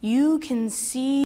You can see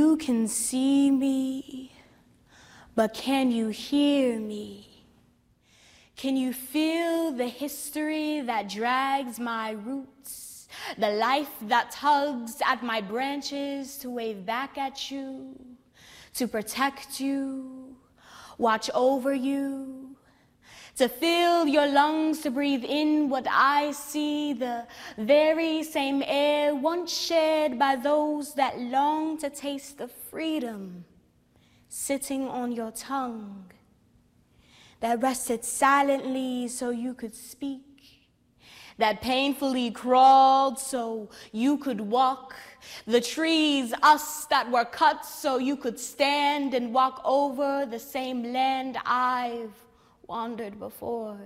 me, but can you hear me? Can you feel the history that drags my roots, the life that tugs at my branches to wave back at you, to protect you, watch over you, to fill your lungs, to breathe in what I see, the very same air once shared by those that long to taste the freedom sitting on your tongue, that rested silently so you could speak, that painfully crawled so you could walk, the trees, us that were cut so you could stand and walk over the same land I've wandered before.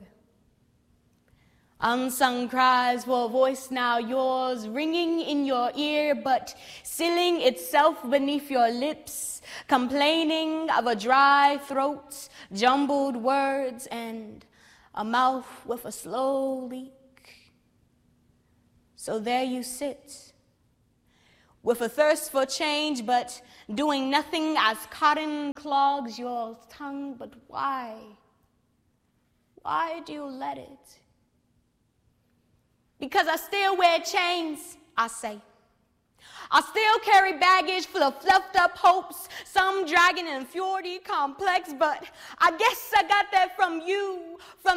Unsung cries for a voice now yours, ringing in your ear but sealing itself beneath your lips, complaining of a dry throat, jumbled words, and a mouth with a slow leak. So there you sit, with a thirst for change but doing nothing as cotton clogs your tongue. But why? Why do you let it? Because I still wear chains, I say. I still carry baggage full of fluffed up hopes, some dragon and inferiority complex, but I guess I got that from you, from